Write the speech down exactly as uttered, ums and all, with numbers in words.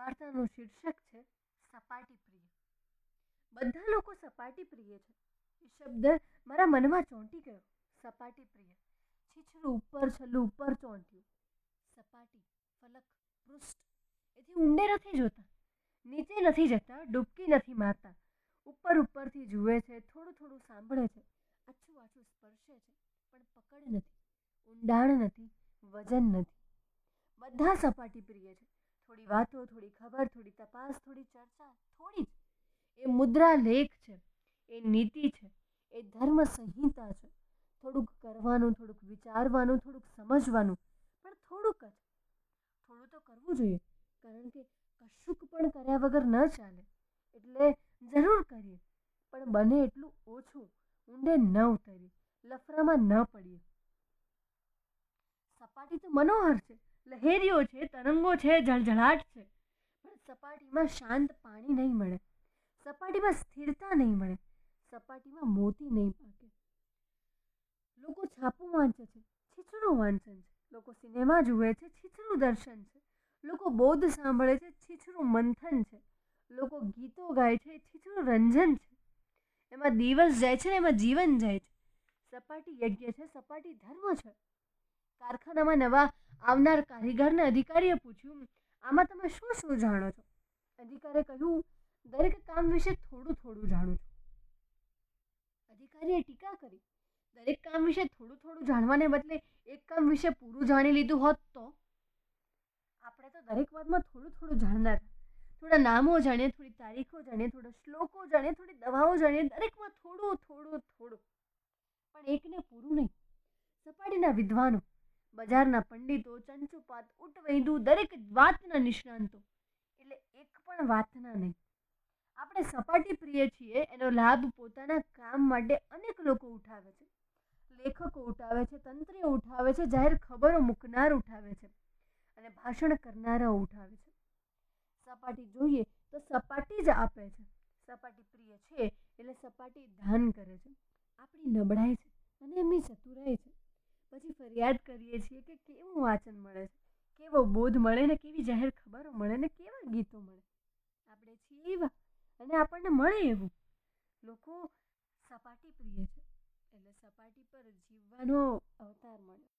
વાર્તાનું શીર્ષક છે સપાટી પ્રિય. બધા લોકો સપાટી પ્રિય છે. એ શબ્દ મારા મનમાં ચોંટી ગયો. સપાટી પ્રિય, છીછરું ઉપર છલ્લું ઉપર ચોંટ્યું. સપાટી, ફલક, પૃષ્ઠ, એથી ઊંડે નથી જોતા, નીચે નથી જતા, ડૂબકી નથી મારતા. ઉપર ઉપરથી જુએ છે, થોડું થોડું સાંભળે છે, આછું આછું સ્પર્શે છે, પણ પકડ નથી, ઊંડાણ નથી, વજન નથી. બધા સપાટી પ્રિય છે. થોડી વાતો, થોડી ખબર, થોડી તપાસ, થોડી ચર્ચા, થોડી જ. એ મુદ્રા લેખ છે, એ નીતિ છે, એ ધર્મ સંહિતા છે. થોડુંક કરવાનું, થોડુંક વિચારવાનું, થોડુંક સમજવાનું, પણ થોડુંક જ. થોડું તો કરવું જોઈએ, કારણ કે કશુંક પણ કર્યા વગર ન ચાલે. એટલે જરૂર કરીએ, પણ બને એટલું ઓછું. ઊંડે ન ઉતરીએ, લફરામાં ન પડીએ. સપાટી તો મનોહર છે, લહેરીઓ છે, તરંગો છે, જળઝળાટ છે, પણ સપાટીમાં શાંત પાણી નહીં મળે. સપાટીમાં સ્થિરતા નહીં મળે. સપાટીમાં મોતી નહીં પાકે. લોકો છાપું વાંચે છે, છીછરું વાંચન છે. લોકો સિનેમા જુએ છે, છીછરું દર્શન છે. લોકો બોધ સાંભળે છે, છીછરું મંથન છે. લોકો ગીતો ગાય છે, છીછરું રંજન છે. એમાં દિવસ જાય છે ને એમાં જીવન જાય છે. સપાટી યજ્ઞ છે, સપાટી ધર્મ છે. કારખાનામાં નવા આવનાર કારીગરને અધિકારીએ પૂછ્યું, આમાં તમે શું શું જાણો છો? અધિકારીએ કહ્યું, દરેક કામ વિશે થોડું થોડું જાણું છું. અધિકારીએ ટીકા કરી, દરેક કામ વિશે થોડું થોડું જાણવાને બદલે એક કામ વિશે પૂરું જાણી લીધું હોત તો? આપણે તો દરેક વાતમાં થોડું થોડું જાણનાર. થોડા નામો જાણીએ, થોડી તારીખો જાણીએ, થોડા શ્લોકો જાણીએ, થોડી દવાઓ જાણીએ, દરેકમાં થોડું થોડું થોડું, પણ એકને પૂરું નહીં. સપાટીના વિદ્વાનો, બજારના પંડિતો, ચંચુપાત, ઉટવૈદુ, દરેક વાતના નિષ્ણાંતો, એટલે એક પણ વાતના નહીં. આપણે સપાટી પ્રિય છીએ એનો લાભ પોતાના કામ માટે અનેક લોકો ઉઠાવે છે. લેખકો ઉઠાવે છે, તંત્રીઓ ઉઠાવે છે, જાહેર ખબરો મૂકનાર ઉઠાવે છે, અને ભાષણ કરનારાઓ ઉઠાવે છે. સપાટી જોઈએ તો સપાટી જ આપે છે. સપાટી પ્રિય છે એટલે સપાટી દાન કરે છે. આપણી નબળાઈ છે અને એમની ચતુરાઈ છે. પછી ફરિયાદ કરીએ છીએ કે કેવું વાંચન મળે છે, કેવો બોધ મળે ને કેવી જાહેર ખબરો મળે ને કેવા ગીતો મળે. આપણે છીએ એવા અને આપણને મળે એવું. લોકો સપાટી પ્રિય છે એટલે સપાટી પર જીવવાનો અવતાર મળે.